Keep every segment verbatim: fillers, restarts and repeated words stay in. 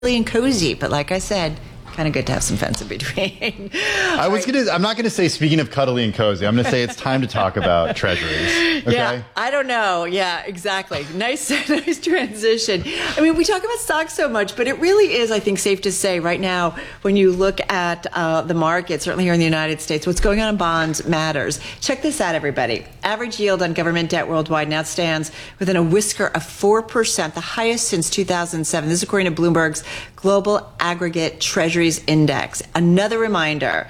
and cozy, but like I said, kind of good to have some fence in between. I was right. gonna. I'm not gonna say. Speaking of cuddly and cozy, I'm gonna say it's time to talk about treasuries. Okay? Yeah, I don't know. Yeah, exactly. Nice, nice transition. I mean, we talk about stocks so much, but it really is, I think, safe to say right now, when you look at uh, the market, certainly here in the United States, what's going on in bonds matters. Check this out, everybody. Average yield on government debt worldwide now stands within a whisker of four percent, the highest since two thousand seven. This is according to Bloomberg's Global Aggregate Treasuries Index. Another reminder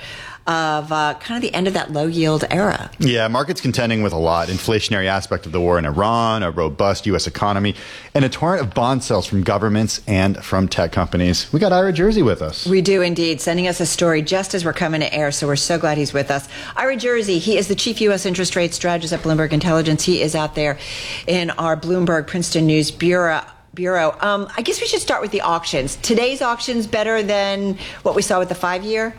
of uh, kind of the end of that low yield era. Yeah, markets contending with a lot. Inflationary aspect of the war in Iran, a robust U S economy, and a torrent of bond sales from governments and from tech companies. We got Ira Jersey with us. We do indeed, sending us a story just as we're coming to air, so we're so glad he's with us. Ira Jersey, he is the chief U S interest rate strategist at Bloomberg Intelligence. He is out there in our Bloomberg Princeton News Bureau. Bureau. Um, I guess we should start with the auctions. Today's auction's better than what we saw with the five-year?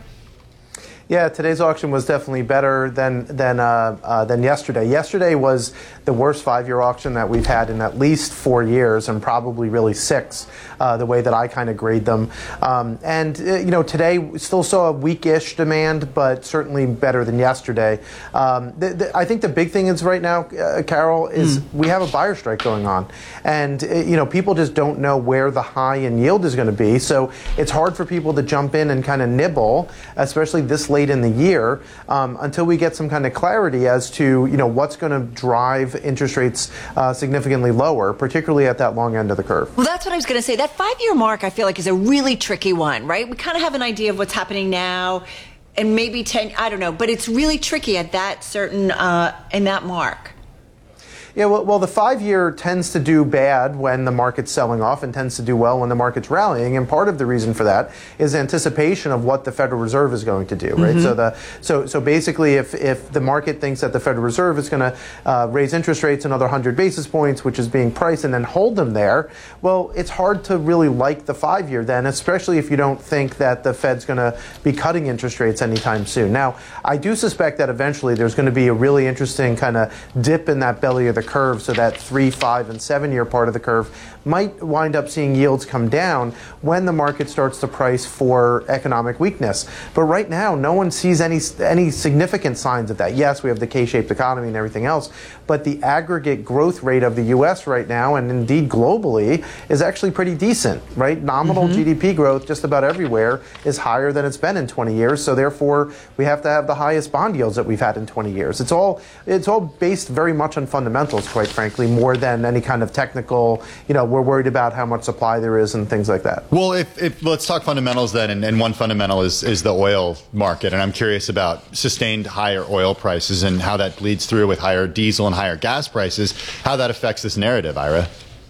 Yeah, today's auction was definitely better than than uh, uh, than yesterday. Yesterday was the worst five-year auction that we've had in at least four years, and probably really six, uh, the way that I kind of grade them. Um, and uh, you know, today we still saw a weakish demand, but certainly better than yesterday. Um, the, the, I think the big thing is right now, uh, Carol, is mm. we have a buyer strike going on, and uh, you know, people just don't know where the high in yield is going to be. So it's hard for people to jump in and kind of nibble, especially this late in the year, um, until we get some kind of clarity as to, you know, what's going to drive interest rates uh, significantly lower, particularly at that long end of the curve. Well, that's what I was going to say. That five-year mark, I feel like, is a really tricky one, right? We kind of have an idea of what's happening now, and maybe ten, I don't know, but it's really tricky at that certain, uh, in that mark. Yeah, well, well, the five-year tends to do bad when the market's selling off and tends to do well when the market's rallying. And part of the reason for that is anticipation of what the Federal Reserve is going to do, right? Mm-hmm. So the so so basically, if if the market thinks that the Federal Reserve is going to uh, raise interest rates another one hundred basis points, which is being priced, and then hold them there, well, it's hard to really like the five-year then, especially if you don't think that the Fed's going to be cutting interest rates anytime soon. Now, I do suspect that eventually there's going to be a really interesting kind of dip in that belly of the curve, so that three, five, and seven-year part of the curve might wind up seeing yields come down when the market starts to price for economic weakness. But right now, no one sees any any significant signs of that. Yes, we have the K-shaped economy and everything else, but the aggregate growth rate of the U S right now, and indeed globally, is actually pretty decent, right? Nominal mm-hmm. G D P growth just about everywhere is higher than it's been in twenty years, so therefore we have to have the highest bond yields that we've had in twenty years. It's all it's all based very much on fundamentals, quite frankly, more than any kind of technical, you know, we're worried about how much supply there is and things like that. Well, if, if let's talk fundamentals then, and, and one fundamental is, is the oil market, and I'm curious about sustained higher oil prices and how that bleeds through with higher diesel and higher gas prices, how that affects this narrative, Ira.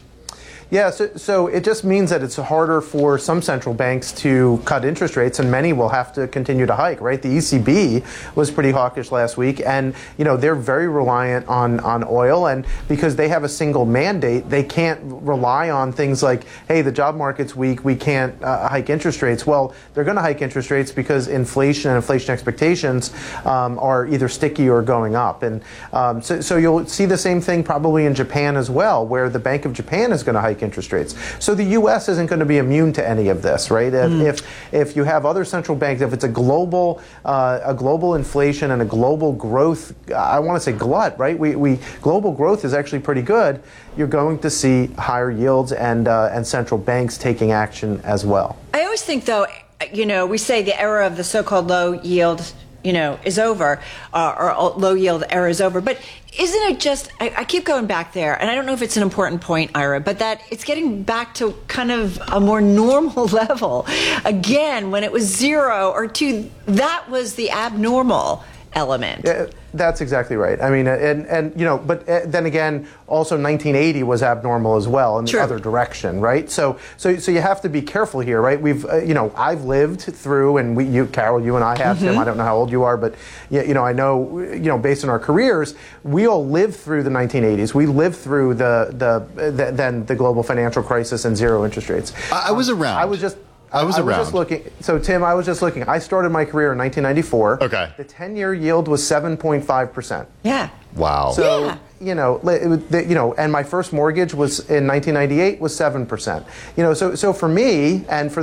Yeah, so, so it just means that it's harder for some central banks to cut interest rates, and many will have to continue to hike, right? The E C B was pretty hawkish last week, and you know they're very reliant on, on oil, and because they have a single mandate, they can't rely on things like, hey, the job market's weak, we can't uh, hike interest rates. Well, they're going to hike interest rates because inflation and inflation expectations um, are either sticky or going up, and um, so, so you'll see the same thing probably in Japan as well, where the Bank of Japan is going to hike interest rates. So the U S isn't going to be immune to any of this, right? Mm. If if you have other central banks, if it's a global uh, a global inflation and a global growth, I want to say glut, right? We we global growth is actually pretty good. You're going to see higher yields and uh, and central banks taking action as well. I always think, though, you know, we say the era of the so-called low yield, you know, is over, uh, or low yield era is over. But isn't it just, I, I keep going back there, and I don't know if it's an important point, Ira, but that it's getting back to kind of a more normal level. Again, when it was zero or two, that was the abnormal element. Yeah, that's exactly right. I mean, and, and you know, but then again, also nineteen eighty was abnormal as well in the True. other direction, right? So, so, so you have to be careful here, right? We've, uh, you know, I've lived through, and we, you, Carol, you and I have, mm-hmm. Tim, I don't know how old you are, but you know, I know, you know, based on our careers, we all lived through the nineteen eighties. We lived through the the, the then the global financial crisis and zero interest rates. I, I was around. I was just. I was I around. was just looking. So, Tim, I was just looking. I started my career in nineteen ninety-four. Okay. The ten-year yield was seven point five percent. Yeah. Wow. So, yeah. you know, you know, and my first mortgage was in nineteen ninety-eight was seven percent. You know, so so for me and for